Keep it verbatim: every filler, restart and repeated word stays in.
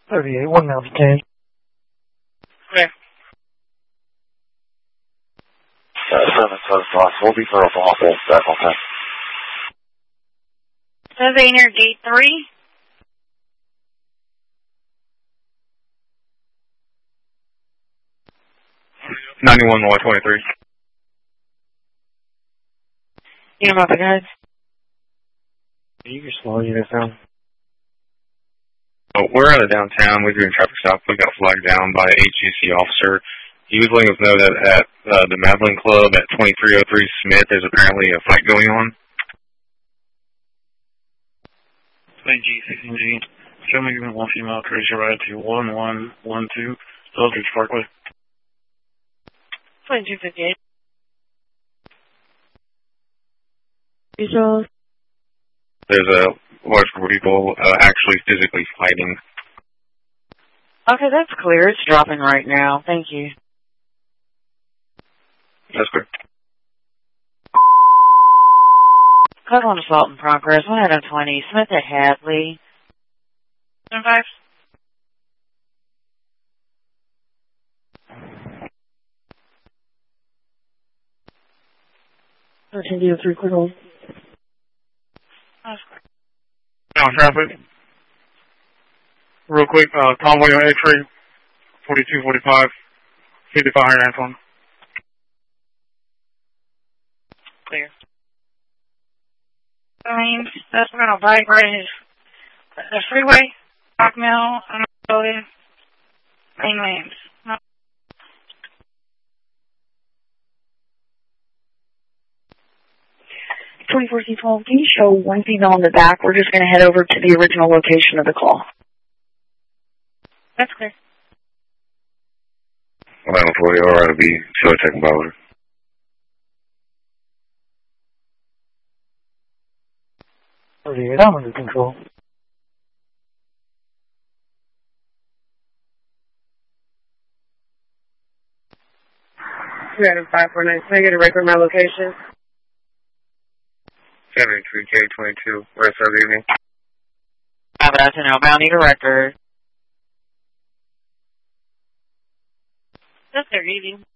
thirty-eight, one now, ten. Okay. Uh, seven, seven, possible, be for a possible, back on time. Seven near gate three. ninety-one, one twenty-three. You know about the guys? You can slow you guys down. Oh, we're out of downtown. We're doing traffic stop. We got flagged down by a H G C officer. He was letting us know that at uh, the Madeline Club at twenty-three oh three Smith, there's apparently a fight going on. G sixteen G. Show me even one female. Trace your ride to one one one two Eldridge Parkway. twenty-two fifty-eight. There's a large group of people uh, actually physically fighting. Okay, that's clear. It's dropping right now. Thank you. That's good. Code one assault in progress. one out of twenty. Smith at Hadley. seven five. thirteen D three, quick hold. That's great. Down traffic. Real quick, uh, convoy on X-ray, forty-two forty-five, fifty-five hundred Anton. Clear. I mean, that's we're gonna bike right in his the freeway, Rock Mill, and main lanes. No. twenty-four C twelve, can you show one female in the back? We're just going to head over to the original location of the call. That's clear. eleven forty, all right, it'll be show checking power. thirty-eight, I'm under control. three oh five four nine, can I get a record of my location? seventy-three K twenty-two, rest of the evening. Ah, but that's an outbound, need a record. That's their evening.